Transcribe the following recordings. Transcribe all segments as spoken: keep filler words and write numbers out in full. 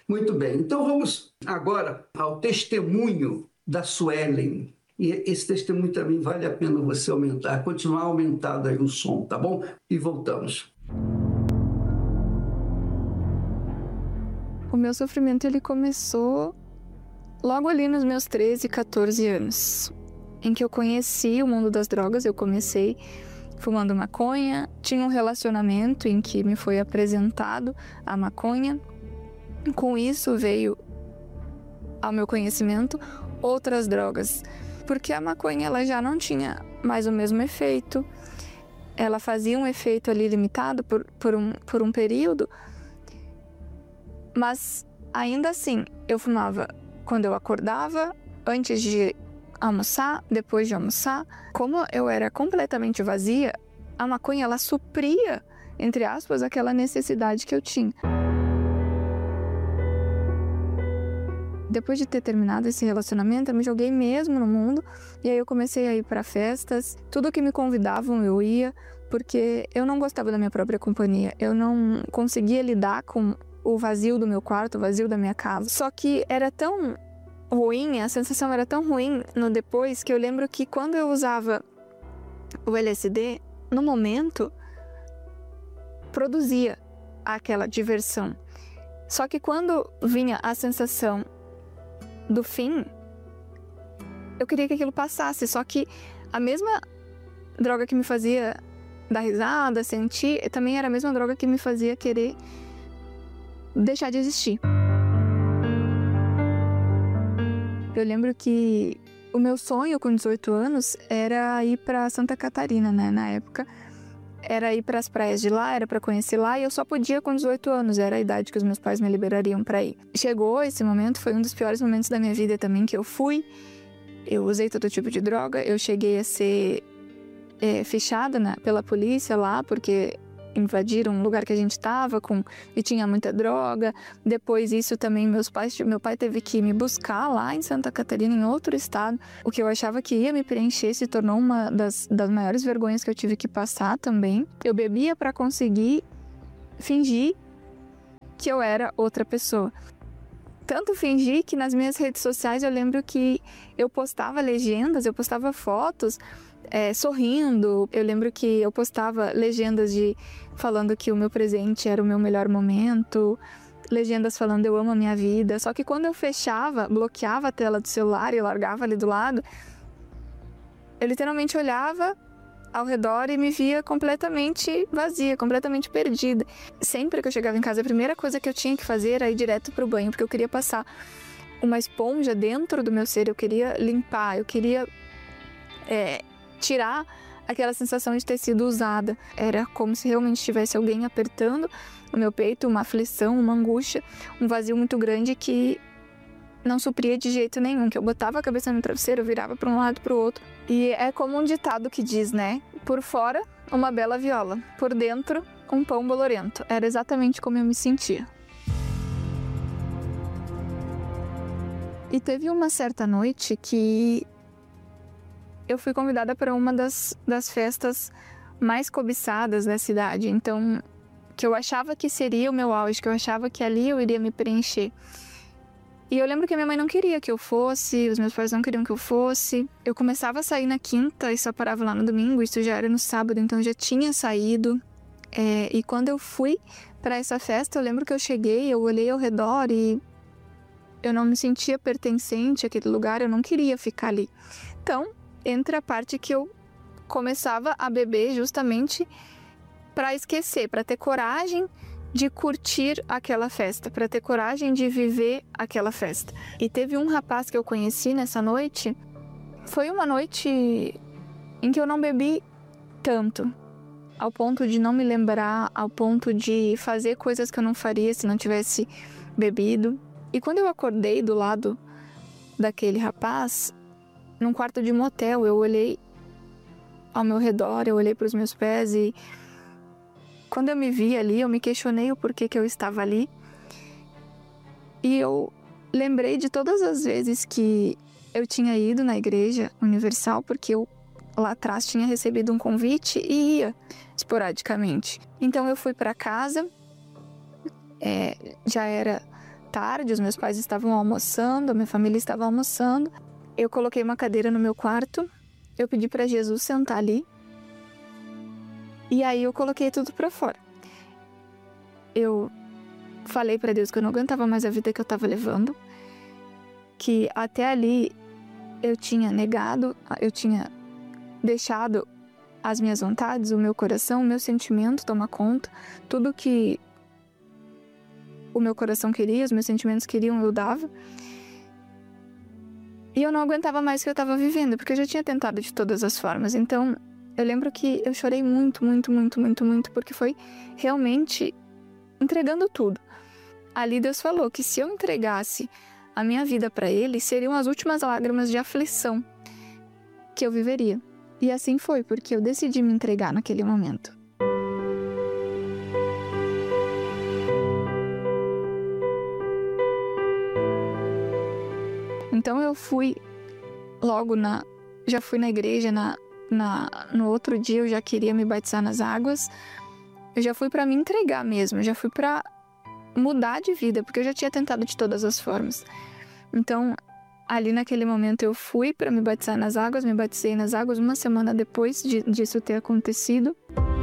Muito bem, então vamos agora ao testemunho da Suelen. E esse testemunho também vale a pena você aumentar, continuar aumentado aí o som, tá bom? E voltamos. O meu sofrimento ele começou logo ali nos meus treze, quatorze anos, em que eu conheci o mundo das drogas. Eu comecei fumando maconha, tinha um relacionamento em que me foi apresentado a maconha. Com isso veio ao meu conhecimento outras drogas, porque a maconha ela já não tinha mais o mesmo efeito, ela fazia um efeito ali limitado por, por, um, por um período, mas ainda assim eu fumava quando eu acordava, antes de almoçar, depois de almoçar. Como eu era completamente vazia, a maconha ela supria, entre aspas, aquela necessidade que eu tinha. Depois de ter terminado esse relacionamento, eu me joguei mesmo no mundo, e aí eu comecei a ir para festas. Tudo que me convidavam eu ia, porque eu não gostava da minha própria companhia. Eu não conseguia lidar com o vazio do meu quarto, o vazio da minha casa. Só que era tão ruim, a sensação era tão ruim no depois, que eu lembro que quando eu usava o L S D, no momento, produzia aquela diversão. Só que quando vinha a sensação do fim, eu queria que aquilo passasse, só que a mesma droga que me fazia dar risada, sentir, também era a mesma droga que me fazia querer deixar de existir. Eu lembro que o meu sonho com dezoito anos era ir para Santa Catarina, né, na época. Era ir para as praias de lá, era para conhecer lá, e eu só podia com dezoito anos, era a idade que os meus pais me liberariam para ir. Chegou esse momento, foi um dos piores momentos da minha vida também, que eu fui, eu usei todo tipo de droga, eu cheguei a ser é, fichada, né, pela polícia lá, porque invadiram um lugar que a gente estava com e tinha muita droga. Depois isso também, meus pais, meu pai teve que me buscar lá em Santa Catarina, em outro estado. O que eu achava que ia me preencher se tornou uma das, das maiores vergonhas que eu tive que passar também. Eu bebia para conseguir fingir que eu era outra pessoa. Tanto fingi que nas minhas redes sociais eu lembro que eu postava legendas, eu postava fotos É, sorrindo. Eu lembro que eu postava legendas de falando que o meu presente era o meu melhor momento, legendas falando eu amo a minha vida. Só que quando eu fechava, bloqueava a tela do celular e largava ali do lado, eu literalmente olhava ao redor e me via completamente vazia, completamente perdida. Sempre que eu chegava em casa, a primeira coisa que eu tinha que fazer era ir direto pro banho, porque eu queria passar uma esponja dentro do meu ser, eu queria limpar, eu queria é, tirar aquela sensação de ter sido usada. Era como se realmente tivesse alguém apertando o meu peito, uma aflição, uma angústia, um vazio muito grande que não supria de jeito nenhum, que eu botava a cabeça no travesseiro, eu virava para um lado para o outro. E é como um ditado que diz, né? Por fora, uma bela viola, por dentro, um pão bolorento. Era exatamente como eu me sentia. E teve uma certa noite que eu fui convidada para uma das, das festas mais cobiçadas da cidade, então, que eu achava que seria o meu auge, que eu achava que ali eu iria me preencher. E eu lembro que a minha mãe não queria que eu fosse, os meus pais não queriam que eu fosse. Eu começava a sair na quinta e só parava lá no domingo, isso já era no sábado, então eu já tinha saído. É, e quando eu fui para essa festa, eu lembro que eu cheguei, eu olhei ao redor e eu não me sentia pertencente àquele lugar, eu não queria ficar ali. Então, entra a parte que eu começava a beber justamente para esquecer, para ter coragem de curtir aquela festa, para ter coragem de viver aquela festa. E teve um rapaz que eu conheci nessa noite, foi uma noite em que eu não bebi tanto, ao ponto de não me lembrar, ao ponto de fazer coisas que eu não faria se não tivesse bebido. E quando eu acordei do lado daquele rapaz, num quarto de motel, eu olhei ao meu redor, eu olhei para os meus pés e quando eu me vi ali, eu me questionei o porquê que eu estava ali. E eu lembrei de todas as vezes que eu tinha ido na Igreja Universal, porque eu lá atrás tinha recebido um convite e ia esporadicamente. Então eu fui para casa, é, já era tarde, os meus pais estavam almoçando, a minha família estava almoçando. Eu coloquei uma cadeira no meu quarto, eu pedi para Jesus sentar ali, e aí eu coloquei tudo para fora. Eu falei para Deus que eu não aguentava mais a vida que eu estava levando, que até ali eu tinha negado, eu tinha deixado as minhas vontades, o meu coração, o meu sentimento tomar conta, tudo que o meu coração queria, os meus sentimentos queriam, eu dava. E eu não aguentava mais o que eu estava vivendo, porque eu já tinha tentado de todas as formas. Então, eu lembro que eu chorei muito, muito, muito, muito, muito, porque foi realmente entregando tudo. Ali Deus falou que se eu entregasse a minha vida para Ele, seriam as últimas lágrimas de aflição que eu viveria. E assim foi, porque eu decidi me entregar naquele momento. Então eu fui logo na... Já fui na igreja, na, na, no outro dia eu já queria me batizar nas águas. Eu já fui para me entregar mesmo, eu já fui para mudar de vida, porque eu já tinha tentado de todas as formas. Então, ali naquele momento eu fui para me batizar nas águas, me batizei nas águas uma semana depois de, disso ter acontecido.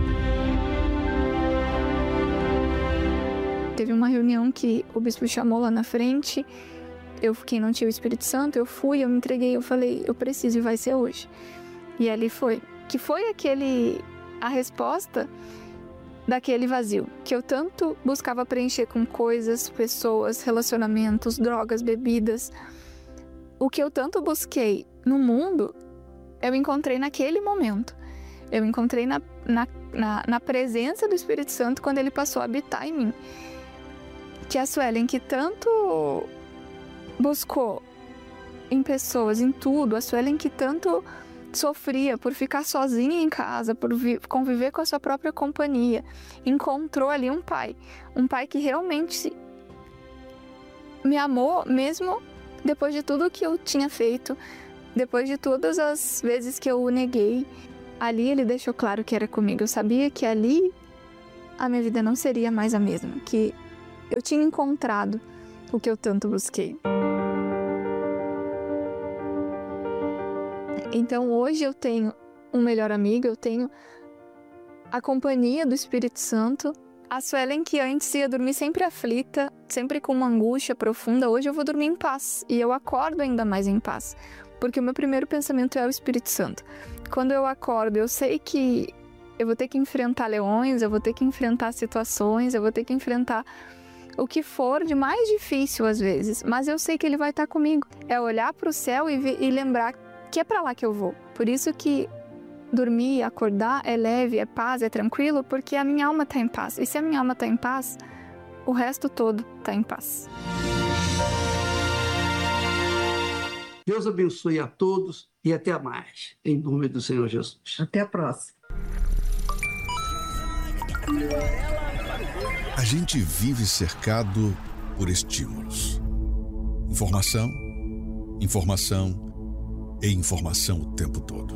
Teve uma reunião que o bispo chamou lá na frente, eu, quem não tinha o Espírito Santo, eu fui, eu me entreguei, eu falei, eu preciso e vai ser hoje. E ali foi, que foi aquele, a resposta daquele vazio, que eu tanto buscava preencher com coisas, pessoas, relacionamentos, drogas, bebidas. O que eu tanto busquei no mundo, eu encontrei naquele momento. Eu encontrei na, na, na, na presença do Espírito Santo quando ele passou a habitar em mim. Que a Suelen, que tanto buscou em pessoas, em tudo, a Suelen que tanto sofria por ficar sozinha em casa, por conviver com a sua própria companhia, encontrou ali um pai, um pai que realmente me amou mesmo depois de tudo que eu tinha feito, depois de todas as vezes que eu o neguei. Ali ele deixou claro que era comigo. Eu sabia que ali a minha vida não seria mais a mesma, que eu tinha encontrado o que eu tanto busquei. Então hoje eu tenho um melhor amigo, eu tenho a companhia do Espírito Santo. A Suelen, que antes ia dormir sempre aflita, sempre com uma angústia profunda, hoje eu vou dormir em paz. E eu acordo ainda mais em paz, porque o meu primeiro pensamento é o Espírito Santo. Quando eu acordo, eu sei que eu vou ter que enfrentar leões, eu vou ter que enfrentar situações, eu vou ter que enfrentar o que for de mais difícil às vezes, mas eu sei que Ele vai estar comigo. É olhar para o céu e, ver, e lembrar que é para lá que eu vou. Por isso que dormir, acordar é leve, é paz, é tranquilo, porque a minha alma está em paz. E se a minha alma está em paz, o resto todo está em paz. Deus abençoe a todos e até mais. Em nome do Senhor Jesus. Até a próxima. A gente vive cercado por estímulos. Informação, informação e informação o tempo todo.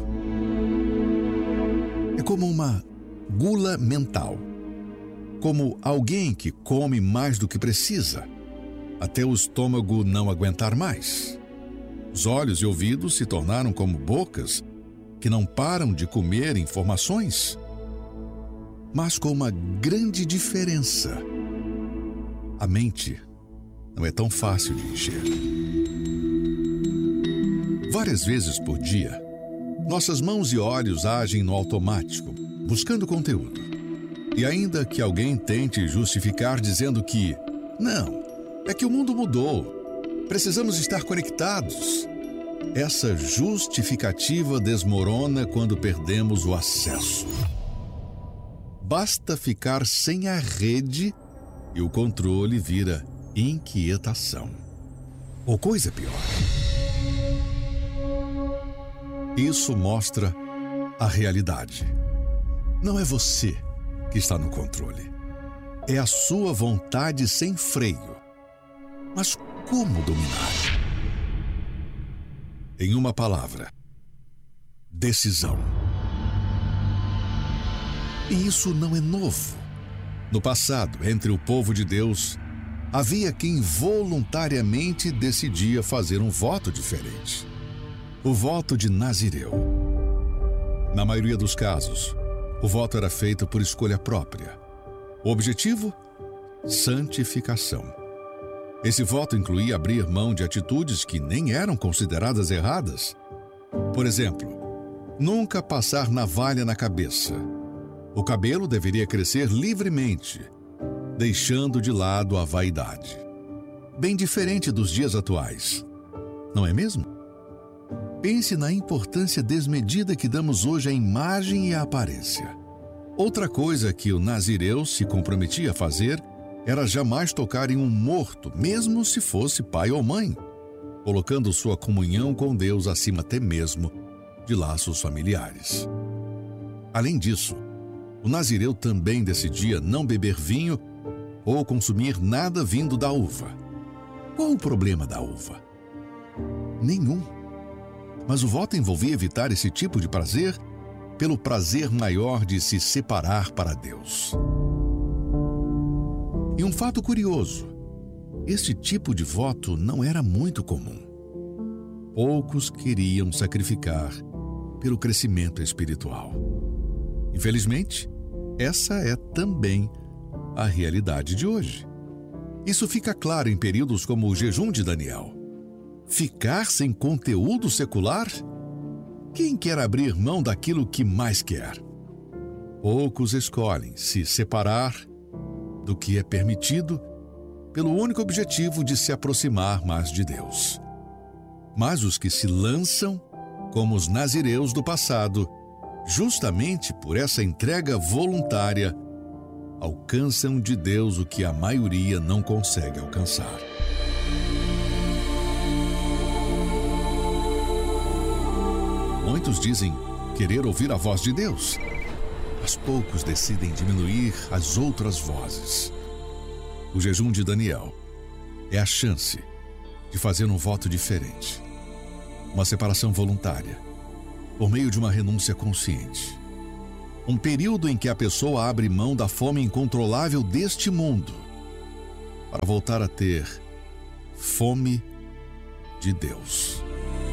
É como uma gula mental. Como alguém que come mais do que precisa, até o estômago não aguentar mais. Os olhos e ouvidos se tornaram como bocas que não param de comer informações, mas com uma grande diferença. A mente não é tão fácil de encher. Várias vezes por dia, nossas mãos e olhos agem no automático, buscando conteúdo. E ainda que alguém tente justificar dizendo que não, é que o mundo mudou, precisamos estar conectados, essa justificativa desmorona quando perdemos o acesso. Basta ficar sem a rede e o controle vira inquietação. Ou coisa pior. Isso mostra a realidade. Não é você que está no controle. É a sua vontade sem freio. Mas como dominar? Em uma palavra: decisão. E isso não é novo. No passado, entre o povo de Deus, havia quem voluntariamente decidia fazer um voto diferente. O voto de Nazireu. Na maioria dos casos, o voto era feito por escolha própria. O objetivo? Santificação. Esse voto incluía abrir mão de atitudes que nem eram consideradas erradas. Por exemplo, nunca passar navalha na cabeça. O cabelo deveria crescer livremente, deixando de lado a vaidade. Bem diferente dos dias atuais, não é mesmo? Pense na importância desmedida que damos hoje à imagem e à aparência. Outra coisa que o nazireu se comprometia a fazer era jamais tocar em um morto, mesmo se fosse pai ou mãe, colocando sua comunhão com Deus acima até mesmo de laços familiares. Além disso, o nazireu também decidia não beber vinho ou consumir nada vindo da uva. Qual o problema da uva? Nenhum. Mas o voto envolvia evitar esse tipo de prazer pelo prazer maior de se separar para Deus. E um fato curioso, este tipo de voto não era muito comum. Poucos queriam sacrificar pelo crescimento espiritual. Infelizmente, essa é também a realidade de hoje. Isso fica claro em períodos como o jejum de Daniel. Ficar sem conteúdo secular? Quem quer abrir mão daquilo que mais quer? Poucos escolhem se separar do que é permitido pelo único objetivo de se aproximar mais de Deus. Mas os que se lançam, como os nazireus do passado, justamente por essa entrega voluntária, alcançam de Deus o que a maioria não consegue alcançar. Muitos dizem querer ouvir a voz de Deus, mas poucos decidem diminuir as outras vozes. O jejum de Daniel é a chance de fazer um voto diferente, uma separação voluntária, por meio de uma renúncia consciente. Um período em que a pessoa abre mão da fome incontrolável deste mundo para voltar a ter fome de Deus.